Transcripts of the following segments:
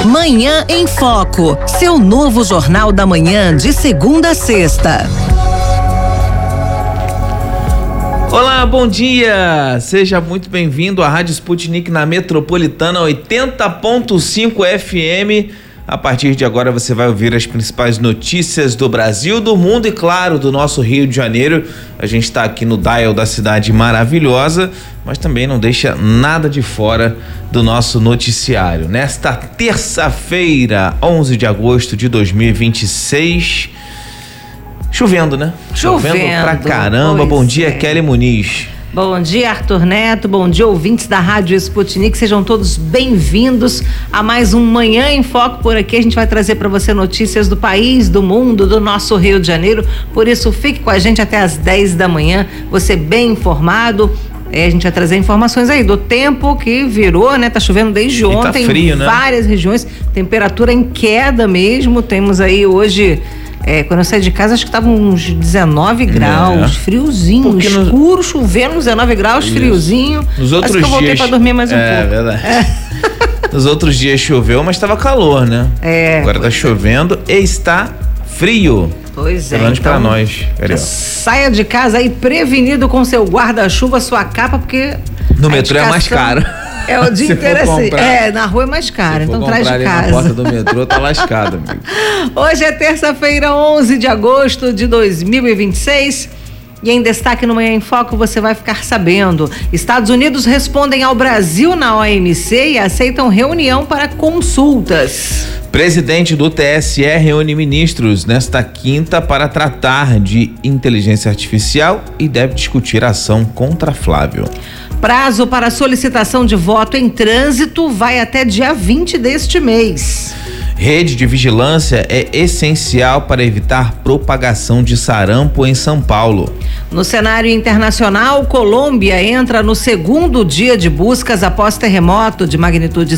Manhã em Foco, seu novo Jornal da Manhã de segunda a sexta. Olá, bom dia! Seja muito bem-vindo à Rádio Sputnik na Metropolitana 80.5 FM. A partir de agora você vai ouvir as principais notícias do Brasil, do mundo e, claro, do nosso Rio de Janeiro. A gente está aqui no dial da cidade maravilhosa, mas também não deixa nada de fora do nosso noticiário. Nesta terça-feira, 11 de agosto de 2026, chovendo, né? Chovendo pra caramba. Bom dia, Kelly Muniz. Bom dia, Arthur Neto, bom dia, ouvintes da Rádio Sputnik, sejam todos bem-vindos a mais um Manhã em Foco. Por aqui a gente vai trazer para você notícias do país, do mundo, do nosso Rio de Janeiro, por isso fique com a gente até às 10 da manhã, você bem informado. A gente vai trazer informações aí do tempo que virou, né? Tá chovendo desde ontem, tá frio, em várias regiões, temperatura em queda mesmo, temos aí hoje... quando eu saí de casa, acho que tava uns 19 graus, friozinho, porque escuro, chovendo, 19 graus, isso. Friozinho. Nos outros dias. Que eu voltei pra dormir mais um pouco. É verdade. Nos outros dias choveu, mas tava calor, né? Agora tá chovendo e está frio. Pois é. Pelo menos pra nós. Saia de casa aí prevenido com seu guarda-chuva, sua capa, porque. No metrô é mais caro. É o dia inteiro assim. Na rua é mais caro, então traz de casa. Na porta do metrô tá lascado, amigo. Hoje é terça-feira, 11 de agosto de 2026. E em destaque no Manhã em Foco você vai ficar sabendo: Estados Unidos respondem ao Brasil na OMC e aceitam reunião para consultas. Presidente do TSE reúne ministros nesta quinta para tratar de inteligência artificial e deve discutir a ação contra Flávio. Prazo para solicitação de voto em trânsito vai até dia 20 deste mês. Rede de vigilância é essencial para evitar propagação de sarampo em São Paulo. No cenário internacional, Colômbia entra no segundo dia de buscas após terremoto de magnitude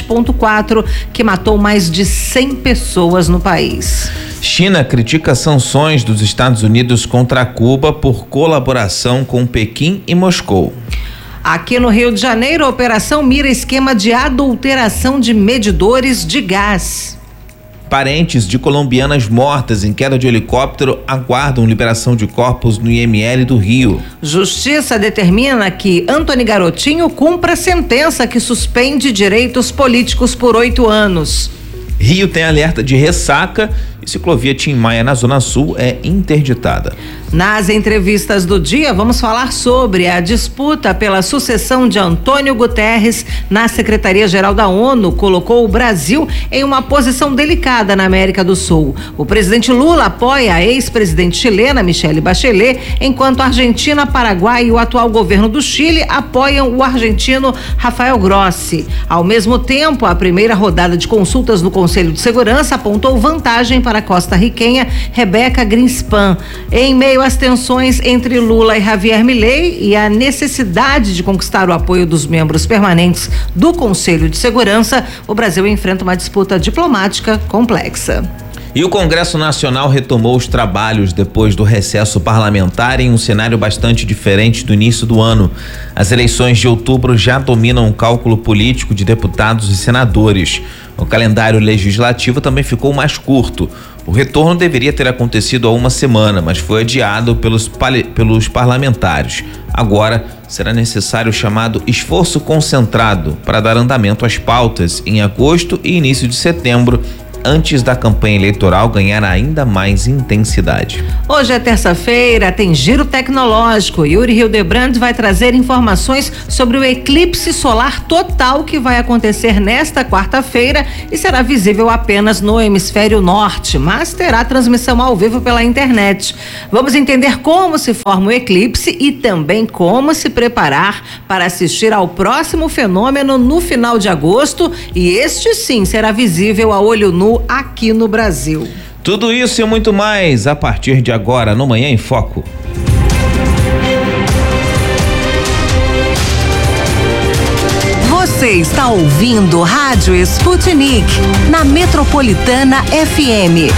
7.4 que matou mais de 100 pessoas no país. China critica sanções dos Estados Unidos contra Cuba por colaboração com Pequim e Moscou. Aqui no Rio de Janeiro, a operação mira esquema de adulteração de medidores de gás. Parentes de colombianas mortas em queda de helicóptero aguardam liberação de corpos no IML do Rio. Justiça determina que Antony Garotinho cumpra sentença que suspende direitos políticos por 8 anos. Rio tem alerta de ressaca e ciclovia Tim Maia na Zona Sul é interditada. Nas entrevistas do dia, vamos falar sobre a disputa pela sucessão de Antônio Guterres na Secretaria-Geral da ONU. Colocou o Brasil em uma posição delicada na América do Sul. O presidente Lula apoia a ex-presidente chilena Michelle Bachelet, enquanto a Argentina, Paraguai e o atual governo do Chile apoiam o argentino Rafael Grossi. Ao mesmo tempo, a primeira rodada de consultas no Conselho de Segurança apontou vantagem para a costarriquenha Rebeca Greenspan. Em meio às tensões entre Lula e Javier Milei e a necessidade de conquistar o apoio dos membros permanentes do Conselho de Segurança, o Brasil enfrenta uma disputa diplomática complexa. E o Congresso Nacional retomou os trabalhos depois do recesso parlamentar em um cenário bastante diferente do início do ano. As eleições de outubro já dominam o cálculo político de deputados e senadores. O calendário legislativo também ficou mais curto. O retorno deveria ter acontecido há uma semana, mas foi adiado pelos parlamentares. Agora será necessário o chamado esforço concentrado para dar andamento às pautas em agosto e início de setembro, antes da campanha eleitoral ganhar ainda mais intensidade. Hoje é terça-feira, tem Giro Tecnológico. Yuri Hildebrand vai trazer informações sobre o eclipse solar total que vai acontecer nesta quarta-feira e será visível apenas no hemisfério norte, mas terá transmissão ao vivo pela internet. Vamos entender como se forma o eclipse e também como se preparar para assistir ao próximo fenômeno no final de agosto, e este sim será visível a olho nu aqui no Brasil. Tudo isso e muito mais a partir de agora no Manhã em Foco. Você está ouvindo Rádio Sputnik na Metropolitana FM.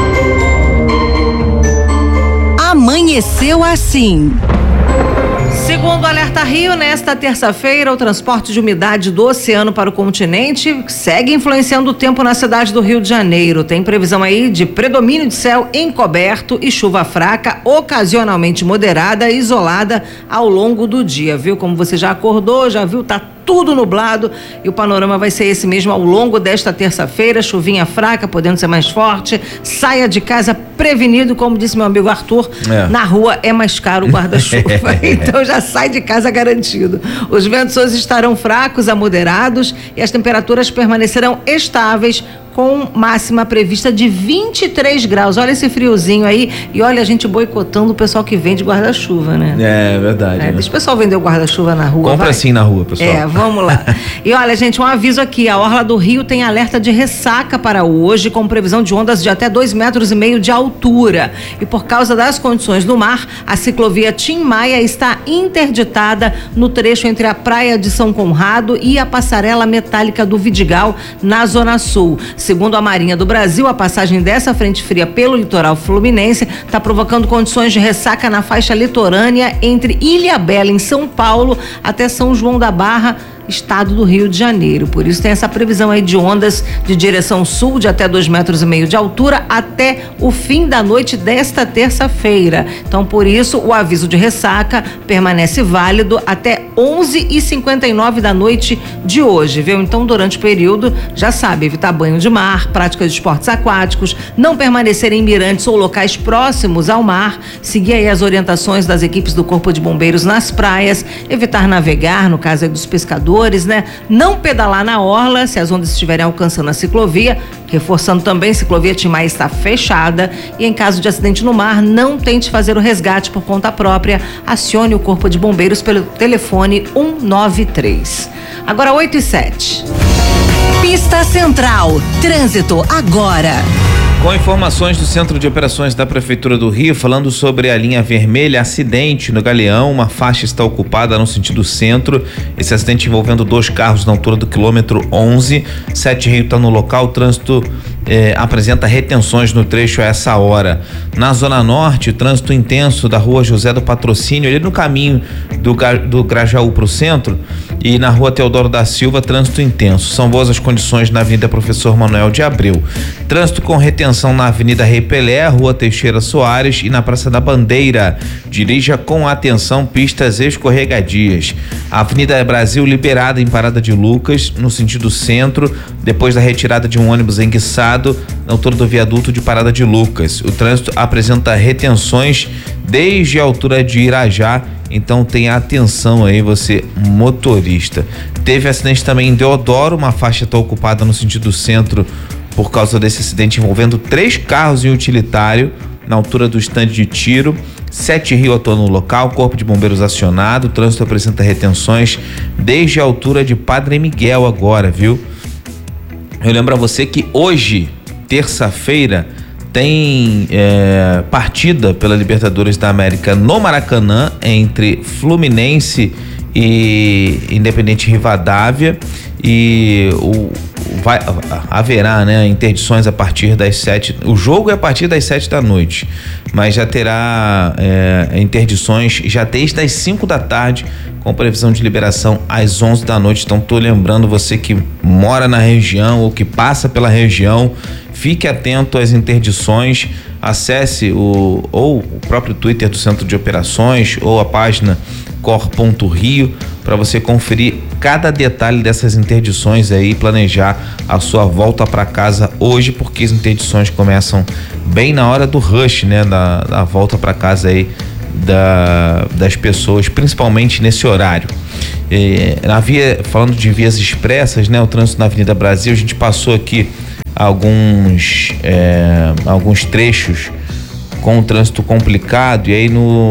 Amanheceu assim. Segundo o Alerta Rio, nesta terça-feira, o transporte de umidade do oceano para o continente segue influenciando o tempo na cidade do Rio de Janeiro. Tem previsão aí de predomínio de céu encoberto e chuva fraca, ocasionalmente moderada e isolada ao longo do dia, viu? Como você já acordou, já viu, tá tudo nublado e o panorama vai ser esse mesmo ao longo desta terça-feira, chuvinha fraca, podendo ser mais forte. Saia de casa prevenido, como disse meu amigo Arthur, na rua é mais caro o guarda-chuva, então já sai de casa garantido. Os ventos hoje estarão fracos a moderados e as temperaturas permanecerão estáveis, com máxima prevista de 23 graus. Olha esse friozinho aí e olha a gente boicotando o pessoal que vende guarda-chuva, né? É verdade. Né? Deixa o pessoal vender o guarda-chuva na rua. Compra assim na rua, pessoal. Vamos lá. E olha, gente, um aviso aqui, a Orla do Rio tem alerta de ressaca para hoje, com previsão de ondas de até 2,5 metros de altura. E por causa das condições do mar, a ciclovia Tim Maia está interditada no trecho entre a Praia de São Conrado e a Passarela Metálica do Vidigal, na Zona Sul. Segundo a Marinha do Brasil, a passagem dessa frente fria pelo litoral fluminense está provocando condições de ressaca na faixa litorânea entre Ilhabela, em São Paulo, até São João da Barra, estado do Rio de Janeiro. Por isso tem essa previsão aí de ondas de direção sul de até 2,5 metros de altura até o fim da noite desta terça-feira. Então, por isso, o aviso de ressaca permanece válido até 11h59 da noite de hoje, viu? Então, durante o período, já sabe, evitar banho de mar, prática de esportes aquáticos, não permanecer em mirantes ou locais próximos ao mar, seguir aí as orientações das equipes do Corpo de Bombeiros nas praias, evitar navegar, no caso aí dos pescadores, né? Não pedalar na orla se as ondas estiverem alcançando a ciclovia, reforçando também, ciclovia Tim Maia está fechada e em caso de acidente no mar, não tente fazer o resgate por conta própria, acione o Corpo de Bombeiros pelo telefone 193. Agora 8h07. Pista Central, trânsito agora. Com informações do Centro de Operações da Prefeitura do Rio, falando sobre a linha vermelha, acidente no Galeão, uma faixa está ocupada no sentido centro, esse acidente envolvendo 2 carros na altura do quilômetro 11, 7 Rio está no local, o trânsito apresenta retenções no trecho a essa hora. Na Zona Norte, trânsito intenso da rua José do Patrocínio, ali no caminho do Grajaú para o centro, e na rua Teodoro da Silva, trânsito intenso. São boas as condições na Avenida Professor Manuel de Abreu. Trânsito com retenção na Avenida Rei Pelé, Rua Teixeira Soares e na Praça da Bandeira. Dirija com atenção, pistas escorregadias. A Avenida Brasil liberada em Parada de Lucas, no sentido centro, depois da retirada de um ônibus enguiçado na altura do viaduto de Parada de Lucas. O trânsito apresenta retenções desde a altura de Irajá, então tenha atenção aí, você motorista. Teve acidente também em Deodoro, uma faixa está ocupada no sentido centro por causa desse acidente envolvendo 3 carros em utilitário na altura do estande de tiro. 7 Rio atuou no local, Corpo de Bombeiros acionado, o trânsito apresenta retenções desde a altura de Padre Miguel agora, viu? Eu lembro a você que hoje, terça-feira, tem partida pela Libertadores da América no Maracanã entre Fluminense e Independente Rivadavia, e haverá, né, interdições a partir das 7. O jogo é a partir das 7 da noite, mas já terá interdições já desde as 5 da tarde, com previsão de liberação às 11 da noite. Então tô lembrando você que mora na região ou que passa pela região, fique atento às interdições, acesse o próprio Twitter do Centro de Operações ou a página cor.rio para você conferir cada detalhe dessas interdições aí e planejar a sua volta para casa hoje, porque as interdições começam bem na hora do rush, né, da volta para casa aí das pessoas, principalmente nesse horário. Falando de vias expressas, né, o trânsito na Avenida Brasil, a gente passou aqui alguns trechos com o trânsito complicado, e aí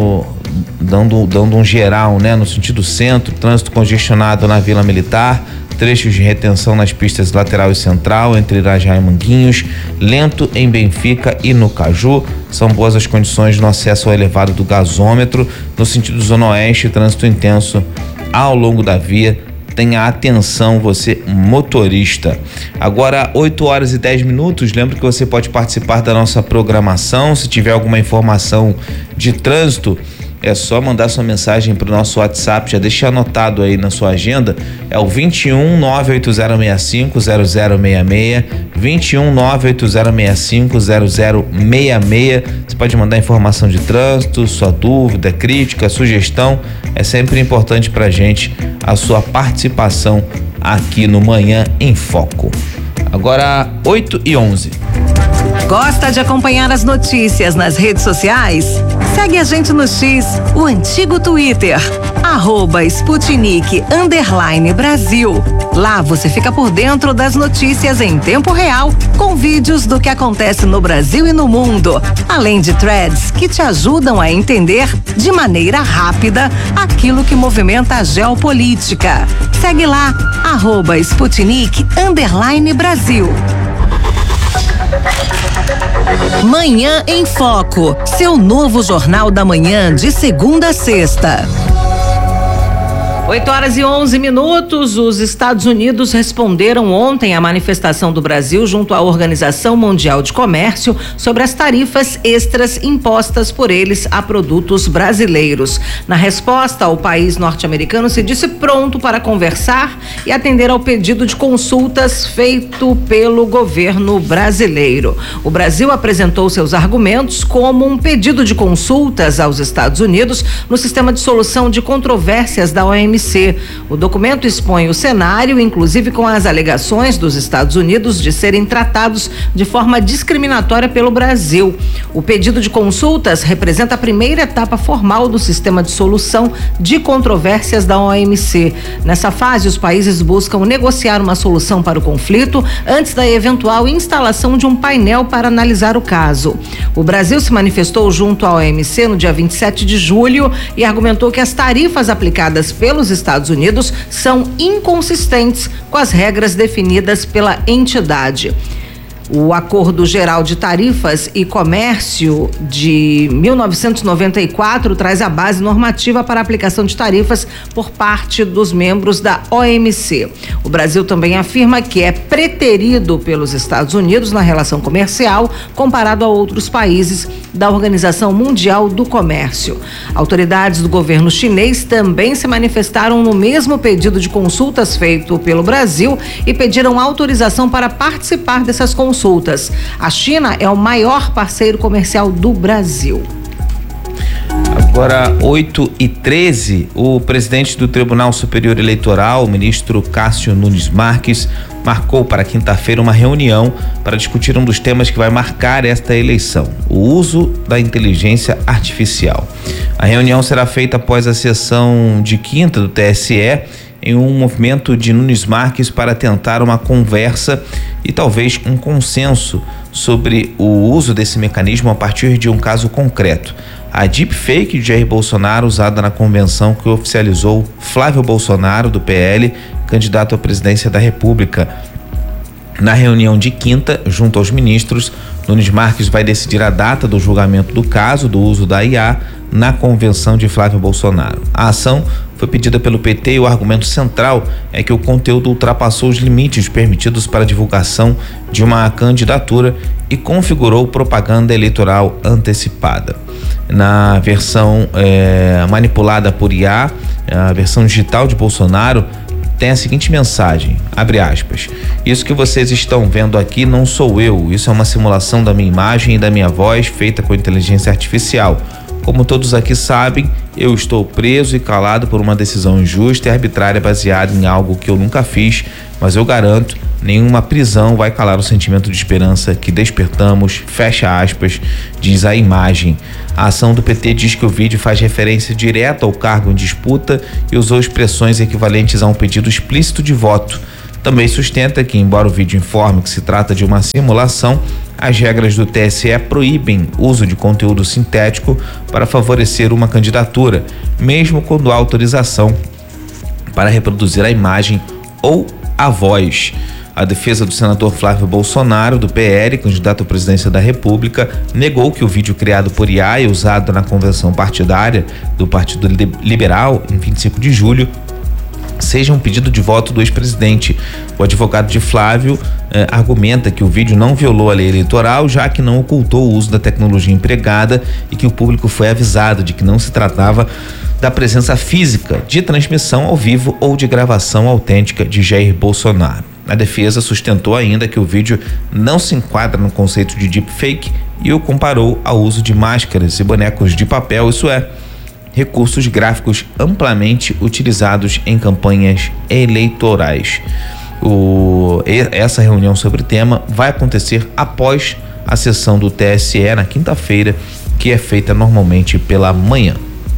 dando um geral, né, no sentido centro, trânsito congestionado na Vila Militar, trechos de retenção nas pistas lateral e central entre Irajá e Manguinhos, lento em Benfica e no Caju. São boas as condições no acesso ao elevado do gasômetro. No sentido Zona Oeste, trânsito intenso ao longo da via. Tenha atenção, você motorista. Agora 8h10. Lembro que você pode participar da nossa programação. Se tiver alguma informação de trânsito, é só mandar sua mensagem para o nosso WhatsApp, já deixa anotado aí na sua agenda, é o 21 98065 0066, 21 98065 0066. Você pode mandar informação de trânsito, sua dúvida, crítica, sugestão. É sempre importante pra gente a sua participação aqui no Manhã em Foco. Agora 8h11. Gosta de acompanhar as notícias nas redes sociais? Segue a gente no X, o antigo Twitter, @Sputnik_Brasil. Lá você fica por dentro das notícias em tempo real, com vídeos do que acontece no Brasil e no mundo, além de threads que te ajudam a entender de maneira rápida aquilo que movimenta a geopolítica. Segue lá, @Sputnik_Brasil. Manhã em Foco, seu novo Jornal da Manhã de segunda a sexta. 8h11. Os Estados Unidos responderam ontem à manifestação do Brasil junto à Organização Mundial de Comércio sobre as tarifas extras impostas por eles a produtos brasileiros. Na resposta, o país norte-americano se disse pronto para conversar e atender ao pedido de consultas feito pelo governo brasileiro. O Brasil apresentou seus argumentos como um pedido de consultas aos Estados Unidos no sistema de solução de controvérsias da OMC. O documento expõe o cenário, inclusive com as alegações dos Estados Unidos de serem tratados de forma discriminatória pelo Brasil. O pedido de consultas representa a primeira etapa formal do sistema de solução de controvérsias da OMC. Nessa fase, os países buscam negociar uma solução para o conflito antes da eventual instalação de um painel para analisar o caso. O Brasil se manifestou junto à OMC no dia 27 de julho e argumentou que as tarifas aplicadas pelos Estados Unidos são inconsistentes com as regras definidas pela entidade. O Acordo Geral de Tarifas e Comércio de 1994 traz a base normativa para a aplicação de tarifas por parte dos membros da OMC. O Brasil também afirma que é preterido pelos Estados Unidos na relação comercial comparado a outros países da Organização Mundial do Comércio. Autoridades do governo chinês também se manifestaram no mesmo pedido de consultas feito pelo Brasil e pediram autorização para participar dessas consultas. A China é o maior parceiro comercial do Brasil. Agora 8h13, o presidente do Tribunal Superior Eleitoral, o ministro Cássio Nunes Marques, marcou para quinta-feira uma reunião para discutir um dos temas que vai marcar esta eleição: o uso da inteligência artificial. A reunião será feita após a sessão de quinta do TSE, em um movimento de Nunes Marques para tentar uma conversa e talvez um consenso sobre o uso desse mecanismo a partir de um caso concreto: a deepfake de Jair Bolsonaro usada na convenção que oficializou Flávio Bolsonaro, do PL, candidato à presidência da República. Na reunião de quinta, junto aos ministros, Nunes Marques vai decidir a data do julgamento do caso do uso da IA na convenção de Flávio Bolsonaro. A ação foi pedida pelo PT e o argumento central é que o conteúdo ultrapassou os limites permitidos para a divulgação de uma candidatura e configurou propaganda eleitoral antecipada. Na versão manipulada por IA, a versão digital de Bolsonaro tem a seguinte mensagem, abre aspas: "Isso que vocês estão vendo aqui não sou eu, isso é uma simulação da minha imagem e da minha voz feita com inteligência artificial. Como todos aqui sabem, eu estou preso e calado por uma decisão injusta e arbitrária baseada em algo que eu nunca fiz, mas eu garanto, nenhuma prisão vai calar o sentimento de esperança que despertamos", fecha aspas, diz a imagem. A ação do PT diz que o vídeo faz referência direta ao cargo em disputa e usou expressões equivalentes a um pedido explícito de voto. Também sustenta que, embora o vídeo informe que se trata de uma simulação, as regras do TSE proíbem o uso de conteúdo sintético para favorecer uma candidatura, mesmo quando há autorização para reproduzir a imagem ou a voz. A defesa do senador Flávio Bolsonaro, do PL, candidato à presidência da República, negou que o vídeo criado por IA e usado na convenção partidária do Partido Liberal, em 25 de julho, seja um pedido de voto do ex-presidente. O advogado de Flávio argumenta que o vídeo não violou a lei eleitoral, já que não ocultou o uso da tecnologia empregada e que o público foi avisado de que não se tratava da presença física de transmissão ao vivo ou de gravação autêntica de Jair Bolsonaro. A defesa sustentou ainda que o vídeo não se enquadra no conceito de deepfake e o comparou ao uso de máscaras e bonecos de papel, isso é, recursos gráficos amplamente utilizados em campanhas eleitorais. Essa reunião sobre o tema vai acontecer após a sessão do TSE na quinta-feira, que é feita normalmente pela manhã.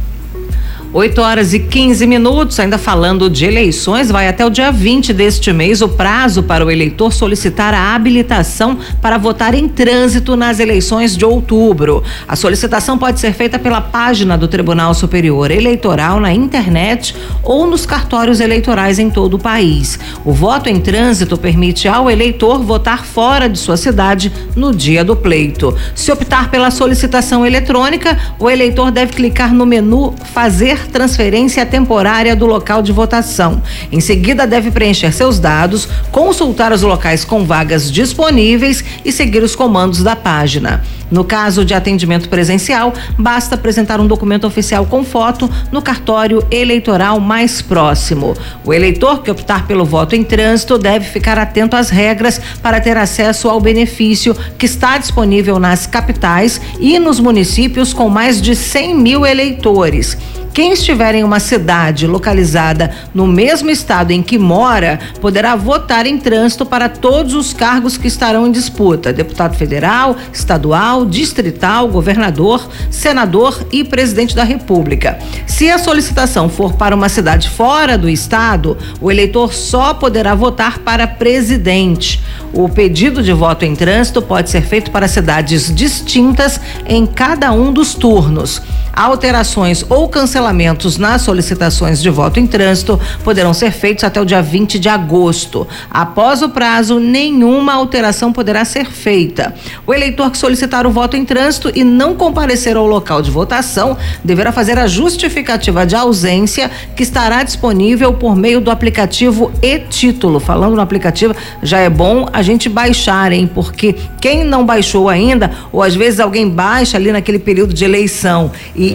8h15, ainda falando de eleições, vai até o dia 20 deste mês o prazo para o eleitor solicitar a habilitação para votar em trânsito nas eleições de outubro. A solicitação pode ser feita pela página do Tribunal Superior Eleitoral na internet ou nos cartórios eleitorais em todo o país. O voto em trânsito permite ao eleitor votar fora de sua cidade no dia do pleito. Se optar pela solicitação eletrônica, o eleitor deve clicar no menu Fazer transferência temporária do local de votação. Em seguida, deve preencher seus dados, consultar os locais com vagas disponíveis e seguir os comandos da página. No caso de atendimento presencial, basta apresentar um documento oficial com foto no cartório eleitoral mais próximo. O eleitor que optar pelo voto em trânsito deve ficar atento às regras para ter acesso ao benefício que está disponível nas capitais e nos municípios com mais de 100 mil eleitores. Quem estiver em uma cidade localizada no mesmo estado em que mora, poderá votar em trânsito para todos os cargos que estarão em disputa: deputado federal, estadual, distrital, governador, senador e presidente da República. Se a solicitação for para uma cidade fora do estado, o eleitor só poderá votar para presidente. O pedido de voto em trânsito pode ser feito para cidades distintas em cada um dos turnos. Alterações ou cancelamentos nas solicitações de voto em trânsito poderão ser feitos até o dia 20 de agosto. Após o prazo, nenhuma alteração poderá ser feita. O eleitor que solicitar o voto em trânsito e não comparecer ao local de votação deverá fazer a justificativa de ausência, que estará disponível por meio do aplicativo e-Título. Falando no aplicativo, já é bom a gente baixar, hein? Porque quem não baixou ainda, ou às vezes alguém baixa ali naquele período de eleição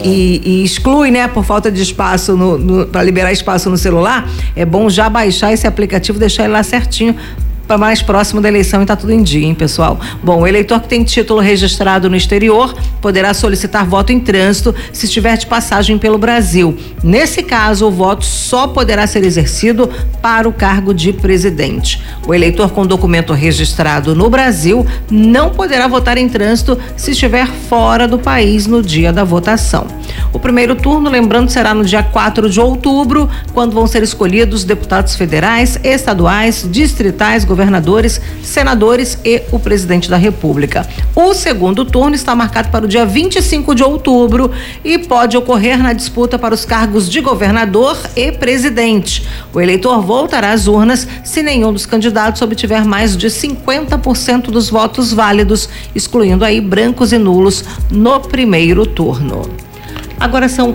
e exclui, né, por falta de espaço para liberar espaço no celular, é bom já baixar esse aplicativo, deixar ele lá certinho para mais próximo da eleição e tá tudo em dia, hein, pessoal? Bom, o eleitor que tem título registrado no exterior poderá solicitar voto em trânsito se estiver de passagem pelo Brasil. Nesse caso, o voto só poderá ser exercido para o cargo de presidente. O eleitor com documento registrado no Brasil não poderá votar em trânsito se estiver fora do país no dia da votação. O primeiro turno, lembrando, será no dia 4 de outubro, quando vão ser escolhidos deputados federais, estaduais, distritais, governadores, senadores e o presidente da República. O segundo turno está marcado para o dia 25 de outubro e pode ocorrer na disputa para os cargos de governador e presidente. O eleitor voltará às urnas se nenhum dos candidatos obtiver mais de 50% dos votos válidos, excluindo aí brancos e nulos no primeiro turno. Agora são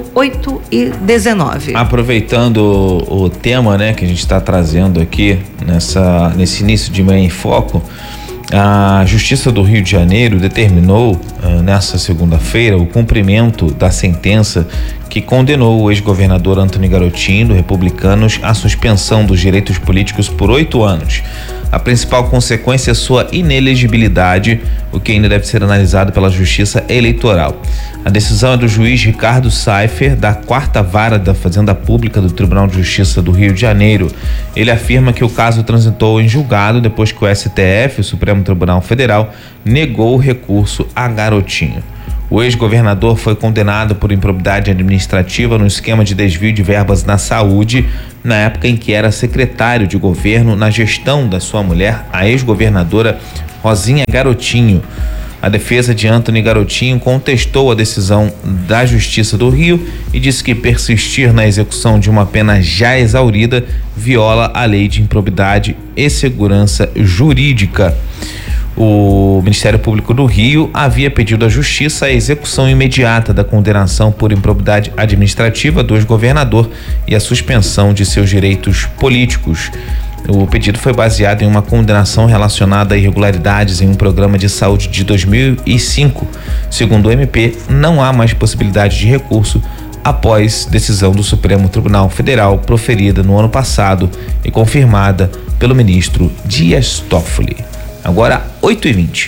8h19. Aproveitando o tema, né, que a gente está trazendo aqui nesse início de Manhã em Foco, a Justiça do Rio de Janeiro determinou nessa segunda-feira o cumprimento da sentença que condenou o ex-governador Antônio Garotinho, do Republicanos, à suspensão dos direitos políticos por 8 anos. A principal consequência é sua inelegibilidade, o que ainda deve ser analisado pela Justiça Eleitoral. A decisão é do juiz Ricardo Seifer, da 4ª Vara da Fazenda Pública do Tribunal de Justiça do Rio de Janeiro. Ele afirma que o caso transitou em julgado depois que o STF, o Supremo Tribunal Federal, negou o recurso a Garotinho. O ex-governador foi condenado por improbidade administrativa no esquema de desvio de verbas na saúde, na época em que era secretário de governo na gestão da sua mulher, a ex-governadora Rosinha Garotinho. A defesa de Antônio Garotinho contestou a decisão da Justiça do Rio e disse que persistir na execução de uma pena já exaurida viola a lei de improbidade e segurança jurídica. O Ministério Público do Rio havia pedido à Justiça a execução imediata da condenação por improbidade administrativa do ex-governador e a suspensão de seus direitos políticos. O pedido foi baseado em uma condenação relacionada a irregularidades em um programa de saúde de 2005. Segundo o MP, não há mais possibilidade de recurso após decisão do Supremo Tribunal Federal proferida no ano passado e confirmada pelo ministro Dias Toffoli. Agora, 8h20.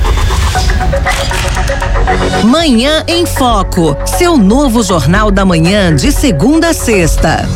Manhã em Foco, seu novo Jornal da Manhã de segunda a sexta.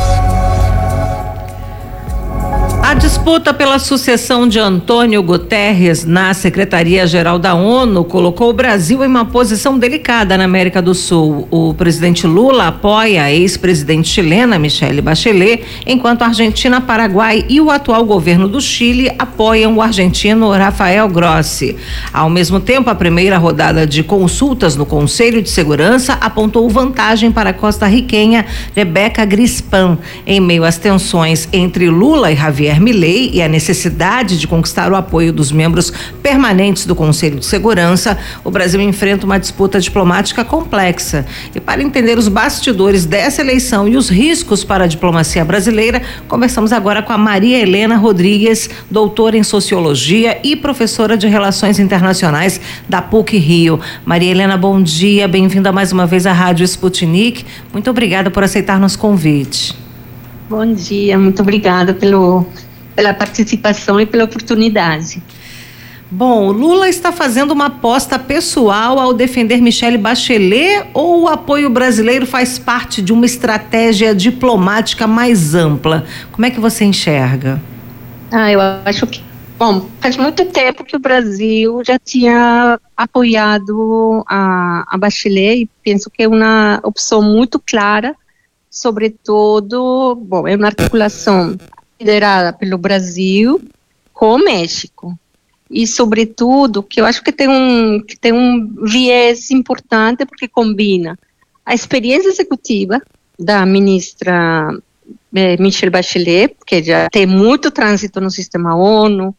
A disputa pela sucessão de Antônio Guterres na Secretaria-Geral da ONU colocou o Brasil em uma posição delicada na América do Sul. O presidente Lula apoia a ex-presidente chilena Michelle Bachelet, enquanto a Argentina, Paraguai e o atual governo do Chile apoiam o argentino Rafael Grossi. Ao mesmo tempo, a primeira rodada de consultas no Conselho de Segurança apontou vantagem para a costarriquenha Rebeca Grispan. Em meio às tensões entre Lula e Javier Milei e a necessidade de conquistar o apoio dos membros permanentes do Conselho de Segurança, o Brasil enfrenta uma disputa diplomática complexa. E para entender os bastidores dessa eleição e os riscos para a diplomacia brasileira, conversamos agora com a Maria Helena Rodrigues, doutora em Sociologia e professora de Relações Internacionais da PUC Rio. Maria Helena, bom dia, bem-vinda mais uma vez à Rádio Sputnik. Muito obrigada por aceitar nosso convite. Bom dia, muito obrigada pela participação e pela oportunidade. Bom, Lula está fazendo uma aposta pessoal ao defender Michelle Bachelet, ou o apoio brasileiro faz parte de uma estratégia diplomática mais ampla? Como é que você enxerga? Eu acho que, faz muito tempo que o Brasil já tinha apoiado a Bachelet e penso que é uma opção muito clara, sobretudo, é uma articulação liderada pelo Brasil com o México e, sobretudo, que eu acho que tem um viés importante porque combina a experiência executiva da ministra Michelle Bachelet, que já tem muito trânsito no sistema ONU,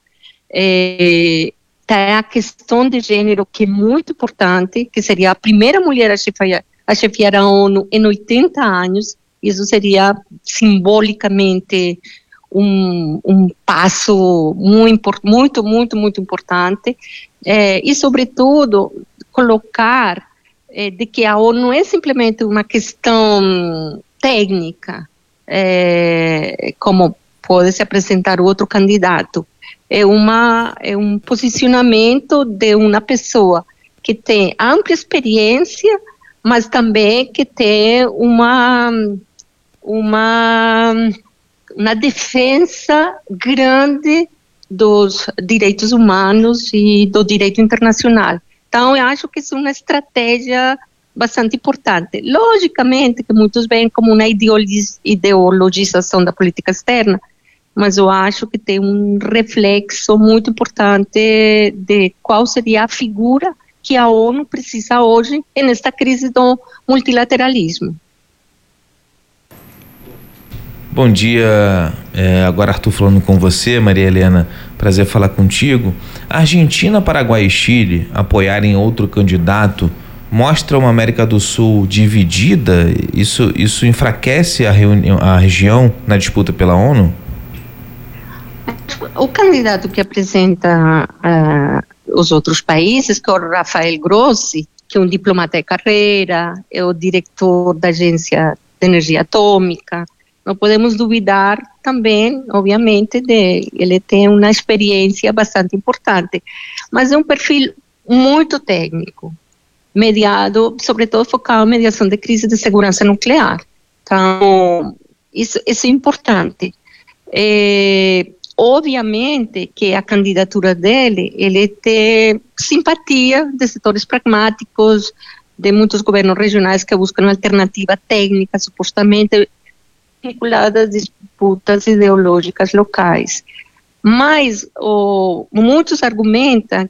tem a questão de gênero, que é muito importante, que seria a primeira mulher a chefiar a ONU em 80 anos. Isso seria simbolicamente um passo muito importante, e sobretudo colocar de que a ONU não é simplesmente uma questão técnica, como pode se apresentar outro candidato, é um posicionamento de uma pessoa que tem ampla experiência, mas também que tem uma defesa grande dos direitos humanos e do direito internacional. Então, eu acho que isso é uma estratégia bastante importante. Logicamente que muitos veem como uma ideologização da política externa, mas eu acho que tem um reflexo muito importante de qual seria a figura que a ONU precisa hoje nesta crise do multilateralismo. Bom dia, agora Arthur falando com você, Maria Helena, prazer falar contigo. A Argentina, Paraguai e Chile apoiarem outro candidato mostra uma América do Sul dividida? Isso enfraquece a região na disputa pela ONU? O candidato que apresenta os outros países, que é o Rafael Grossi, que é um diplomata de carreira, é o diretor da Agência de Energia Atômica. Não podemos duvidar também, obviamente, ele tem uma experiência bastante importante, mas é um perfil muito técnico, mediado, sobretudo focado em mediação de crise de segurança nuclear. Então, isso é importante. Obviamente que a candidatura dele, ele tem simpatia de setores pragmáticos, de muitos governos regionais que buscam uma alternativa técnica, supostamente vinculada às disputas ideológicas locais. Mas muitos argumentam